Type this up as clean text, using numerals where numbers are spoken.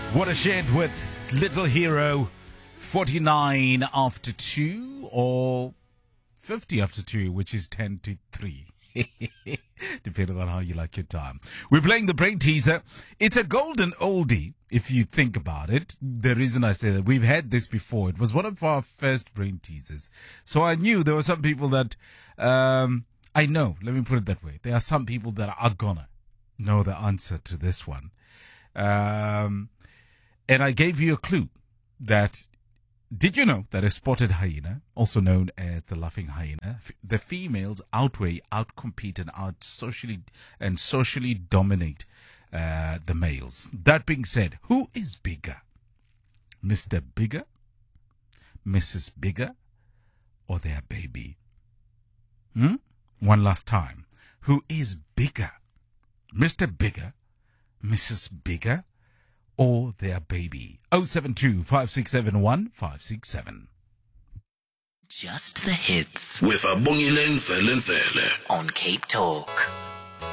Watershed with Little Hero, 49 after 2 or 50 after 2, which is 10 to 3. Depending on how you like your time. We're playing the brain teaser. It's a golden oldie, if you think about it. The reason I say that, we've had this before. It was one of our first brain teasers. So I knew there were some people that, I know, let me put it that way. There are some people that are gonna know the answer to this one. And I gave you a clue that, did you know that a spotted hyena, also known as the laughing hyena, the females outweigh, outcompete, and socially dominate the males? That being said, who is bigger? Mr. Bigger, Mrs. Bigger, or their baby? One last time. Who is bigger? Mr. Bigger, Mrs. Bigger, or their baby? 072 567 1567. Just the hits with Abongile Mfele on Cape Talk.